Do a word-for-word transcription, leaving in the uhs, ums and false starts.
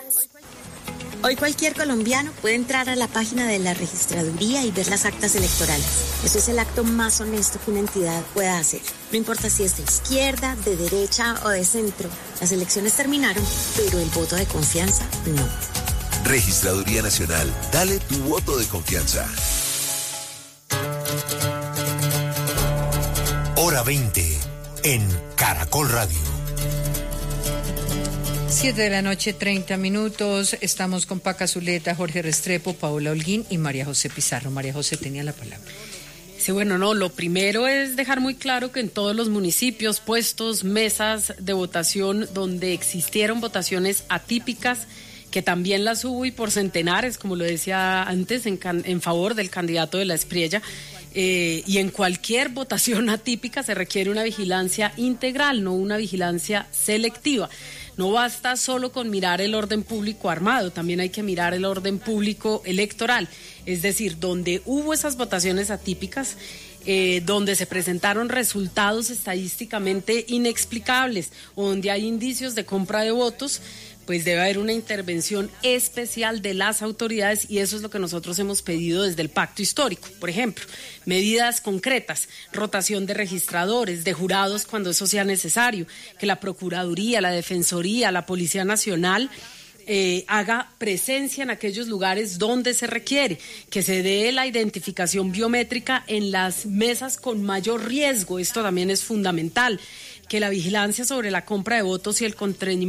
Hoy cualquier colombiano puede entrar a la página de la registraduría y ver las actas electorales. Eso es el acto más honesto que una entidad pueda hacer. No importa si es de izquierda, de derecha o de centro. Las elecciones terminaron, pero el voto de confianza no. Registraduría Nacional. Dale tu voto de confianza. Hora veinte en Caracol Radio. Siete de la noche, treinta minutos. Estamos con Paca Zuleta, Jorge Restrepo, Paola Holguín y María José Pizarro. María José tenía la palabra. Sí, bueno, no, lo primero es dejar muy claro que en todos los municipios, puestos, mesas de votación donde existieron votaciones atípicas, que también las hubo y por centenares, como lo decía antes, en, can, en favor del candidato de la Espriella, eh, y en cualquier votación atípica se requiere una vigilancia integral, no una vigilancia selectiva. No basta solo con mirar el orden público armado, también hay que mirar el orden público electoral, es decir, donde hubo esas votaciones atípicas, eh, donde se presentaron resultados estadísticamente inexplicables, o donde hay indicios de compra de votos, pues debe haber una intervención especial de las autoridades y eso es lo que nosotros hemos pedido desde el Pacto Histórico. Por ejemplo, medidas concretas, rotación de registradores, de jurados cuando eso sea necesario, que la Procuraduría, la Defensoría, la Policía Nacional Eh, haga presencia en aquellos lugares donde se requiere, que se dé la identificación biométrica en las mesas con mayor riesgo, esto también es fundamental, que la vigilancia sobre la compra de votos y el contrañimiento